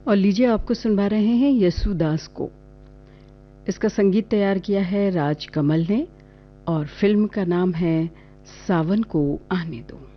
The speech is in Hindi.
और लीजिए आपको सुनवा रहे हैं यसुदास को। इसका संगीत तैयार किया है राज कमल ने और फिल्म का नाम है सावन को आने दो।